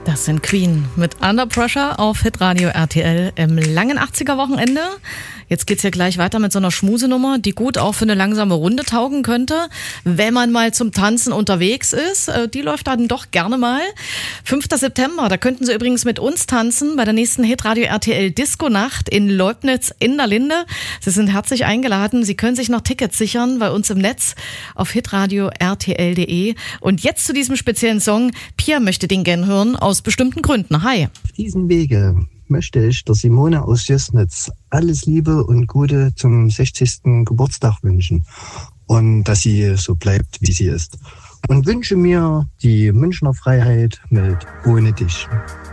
Das sind Queen mit Under Pressure auf Hitradio RTL im langen 80er-Wochenende. Jetzt geht's hier gleich weiter mit so einer Schmusenummer, die gut auch für eine langsame Runde taugen könnte, wenn man mal zum Tanzen unterwegs ist. Die läuft dann doch gerne mal. 5. September, da könnten Sie übrigens mit uns tanzen bei der nächsten Hitradio RTL Disco-Nacht in Leubnitz in der Linde. Sie sind herzlich eingeladen. Sie können sich noch Tickets sichern bei uns im Netz auf hitradio rtl.de. Und jetzt zu diesem speziellen Song. Pia möchte den gern hören, aus bestimmten Gründen. Hi. Auf diesem Wege möchte ich der Simone aus Jößnitz alles Liebe und Gute zum 60. Geburtstag wünschen und dass sie so bleibt, wie sie ist. Und wünsche mir die Münchner Freiheit mit Ohne dich.